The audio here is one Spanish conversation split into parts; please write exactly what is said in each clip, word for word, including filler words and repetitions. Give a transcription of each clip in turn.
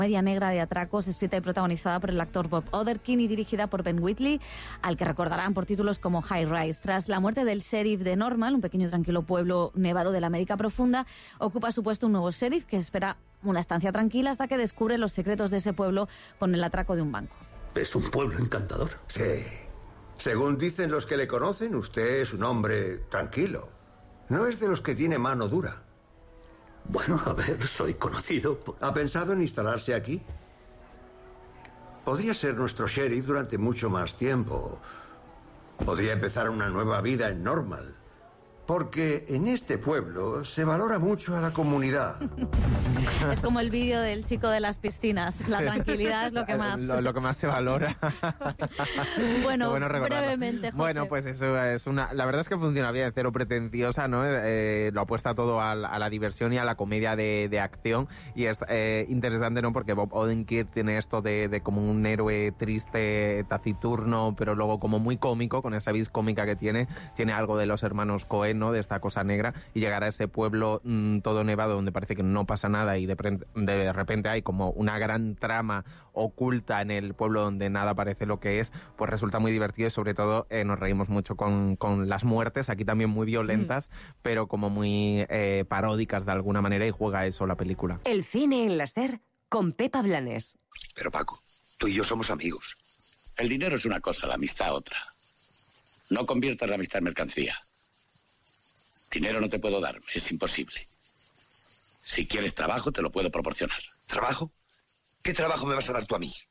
Comedia negra de atracos, escrita y protagonizada por el actor Bob Odenkirk y dirigida por Ben Wheatley, al que recordarán por títulos como High Rise. Tras la muerte del sheriff de Normal, un pequeño y tranquilo pueblo nevado de la América profunda, ocupa su puesto un nuevo sheriff que espera una estancia tranquila hasta que descubre los secretos de ese pueblo con el atraco de un banco. Es un pueblo encantador. Sí. Según dicen los que le conocen, usted es un hombre tranquilo. No es de los que tiene mano dura. Bueno, a ver, soy conocido por... ¿Ha pensado en instalarse aquí? Podría ser nuestro sheriff durante mucho más tiempo. Podría empezar una nueva vida en Normal. Porque en este pueblo se valora mucho a la comunidad. Es como el vídeo del chico de las piscinas. La tranquilidad es lo que más... Lo, lo que más se valora. Bueno, bueno brevemente, José. Bueno, pues eso es una... La verdad es que funciona bien, cero pretenciosa, ¿no? Eh, lo apuesta todo a, a la diversión y a la comedia de, de acción. Y es eh, interesante, ¿no? Porque Bob Odenkirk tiene esto de, de como un héroe triste, taciturno, pero luego como muy cómico, con esa vis cómica que tiene. Tiene algo de los hermanos Coen, ¿no? De esta cosa negra, y llegar a ese pueblo mmm, todo nevado donde parece que no pasa nada y de, pre- de repente hay como una gran trama oculta en el pueblo donde nada parece lo que es, pues resulta muy divertido y sobre todo eh, nos reímos mucho con, con las muertes, aquí también muy violentas, mm. pero como muy eh, paródicas de alguna manera, y juega eso la película. El cine en la SER con Pepa Blanes. Pero Paco, tú y yo somos amigos. El dinero es una cosa, la amistad otra. No conviertas la amistad en mercancía. Dinero no te puedo dar, es imposible. Si quieres trabajo, te lo puedo proporcionar. ¿Trabajo? ¿Qué trabajo me vas a dar tú a mí?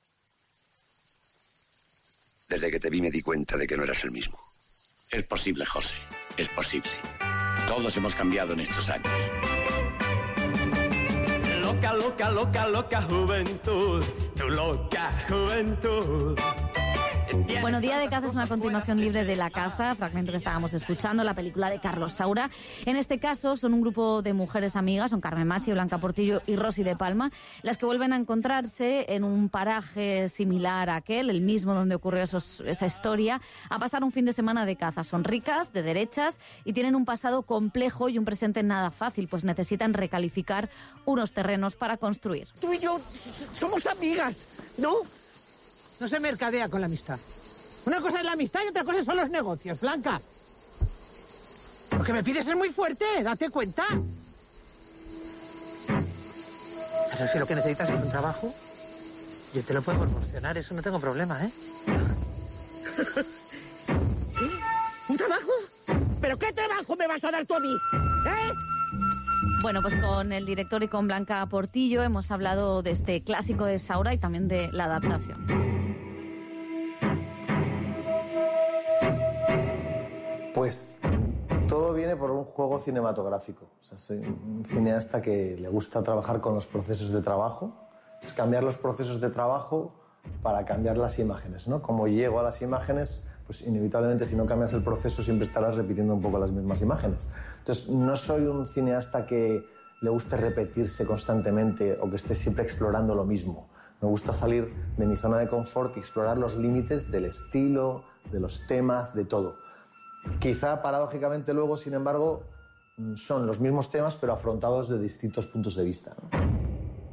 Desde que te vi me di cuenta de que no eras el mismo. Es posible, José, es posible. Todos hemos cambiado en estos años. Loca, loca, loca, loca juventud, tu loca juventud. Bueno, Día de Caza es una continuación libre de La Caza, fragmento que estábamos escuchando, la película de Carlos Saura. En este caso son un grupo de mujeres amigas, son Carmen Machi, Blanca Portillo y Rosy de Palma, las que vuelven a encontrarse en un paraje similar a aquel, el mismo donde ocurrió esos, esa historia, a pasar un fin de semana de caza. Son ricas, de derechas y tienen un pasado complejo y un presente nada fácil, pues necesitan recalificar unos terrenos para construir. Tú y yo somos amigas, ¿no? No se mercadea con la amistad. Una cosa es la amistad y otra cosa son los negocios, Blanca. Lo que me pides es muy fuerte, date cuenta. Pero si lo que necesitas es un trabajo, yo te lo puedo proporcionar, eso no tengo problema, ¿eh? ¿Qué? ¿Un trabajo? ¿Pero qué trabajo me vas a dar tú a mí? ¿Eh? Bueno, pues con el director y con Blanca Portillo hemos hablado de este clásico de Saura y también de la adaptación. Pues todo viene por un juego cinematográfico. O sea, soy un cineasta que le gusta trabajar con los procesos de trabajo. Es cambiar los procesos de trabajo para cambiar las imágenes, ¿no? Como llego a las imágenes, pues inevitablemente si no cambias el proceso siempre estarás repitiendo un poco las mismas imágenes. Entonces no soy un cineasta que le guste repetirse constantemente o que esté siempre explorando lo mismo. Me gusta salir de mi zona de confort y explorar los límites del estilo, de los temas, de todo. Quizá paradójicamente luego, sin embargo, son los mismos temas pero afrontados de distintos puntos de vista, ¿no?